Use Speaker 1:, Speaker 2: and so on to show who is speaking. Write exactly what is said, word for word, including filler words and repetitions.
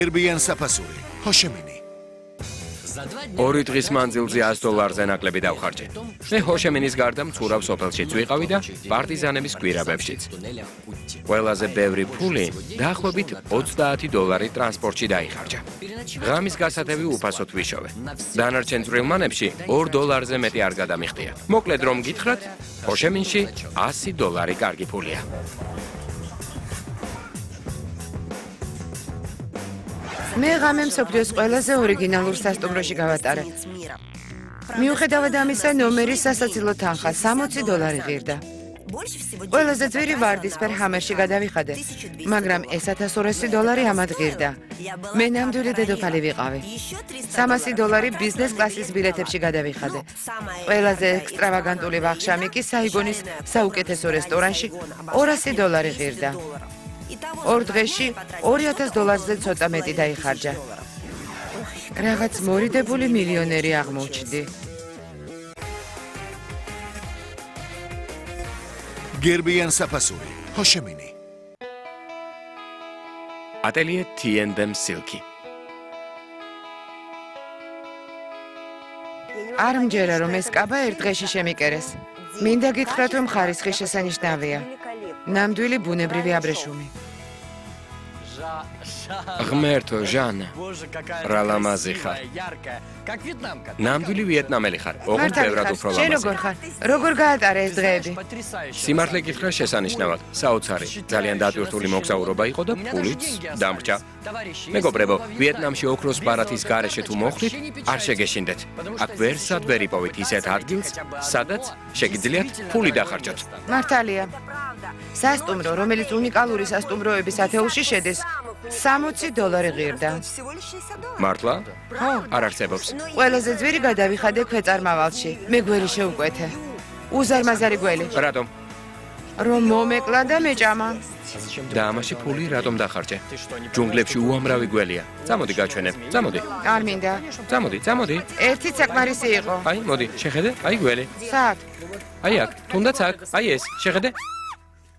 Speaker 1: გერბიან საფასური, ჰოშემინი.
Speaker 2: ორი დღის მანძილზე ას დოლარზე ნაკლები დავხარჯე. მე ჰოშემინის გარდა მცურავ სოფელშიც ვიყავი და პარტიზანების გვირაბებშიც. ყველაზე ბევრი ფული დაახლოებით ოცდაათი დოლარი ტრანსპორტში დაიხარჯა. ღამის გასათევი უფასოდ ვიშოვე. დანარჩენ წვრილმანებში ორ დოლარზე მეტი არ გადამიხდია. მოკლედ რომ გითხრათ, ჰოშემინში ასი დოლარი კარგი ფულია.
Speaker 3: მე ღამე მსოფლიოს ყველაზე ორიგინალურ სასტუმროში გავატარე. მიუხედავად ამისა, ნომერი სასაცილო თანხა სამოცი დოლარი ღირდა. ყველაზე ძვირი ვარდისფერ ჰამერში გადავიხადე, მაგრამ ეს ათას ორასი დოლარი ამად ღირდა. მე ნამდვილი დედოფალი ვიყავი. სამასი დოლარი ბიზნეს კლასის ბილეთებში გადავიხადე. ყველაზე ექსტრავაგანტული ვახშამი კი საიგონის საუკეთესო რესტორანში ორასი დოლარი ღირდა. ორ დღეში ორი ათას დოლარზე ცოტა მეტი დაიხარჯა. რაღაც მორიდებული მილიონერი აღმოჩნდი.
Speaker 1: გერბიან საფასური, ჰოშემინი.
Speaker 2: ატელიე T and M Silky.
Speaker 3: არ მჯერა რომ ეს კაბა ერთ დღეში შემიკერეს. მინდა გითხრათ რომ ხარისხი შესანიშნავია. ნამდვილი ბუნებრივი აბრეშუმი.
Speaker 2: ღმერთო ჟანა, რა ლამაზი ხარ. ნამდვილი ვიეტნამელი ხარ, ოღონდ ბევრად უფრო
Speaker 3: შენ
Speaker 2: ლამაზი.
Speaker 3: როგორ ხარ? როგორ გაატარე ეს დღეები?
Speaker 2: სიმართლე გითხრა შესანიშნავად, საოცარი, ძალიან დატვირთული მოგზაურობა იყო და ფულიც დამრჩა. მეგობრებო, ვიეტნამში ოქროს ბარათის გარეშე თუ მოხვდით, არ შეგეშინდეთ. აქ ვერსად ვერ იპოვით ისეთ ადგილს, სადაც შეგიძლიათ ფული დახარჯოთ.
Speaker 3: მართალია. სასტუმრო, რომელიც უნიკალური სასტუმროების ათეულში შედის, სამოცი დოლარი ღირდა.
Speaker 2: მართლა?
Speaker 3: ხო,
Speaker 2: არ არსებობს.
Speaker 3: ყველაზე ძვირი გადავიხადე ქვეწარმავალში. მე გველი შეუკვეთე. უზარმაზარი გველი.
Speaker 2: რატომ?
Speaker 3: რომ მომეკლა და მეჭამა.
Speaker 2: და ამაში ფული რატომ დახარჯე? ჯუნგლებში უამრავი გველია. წამოდი გაჩვენებ. წამოდი.
Speaker 3: არ მინდა.
Speaker 2: წამოდი, წამოდი.
Speaker 3: ერთით საკმარისი იყო.
Speaker 2: აი, მოდი, შეხედე, აი გველი.
Speaker 3: საათ.
Speaker 2: აი აქ, თუნდაც აქ, აი ეს, შეხედე.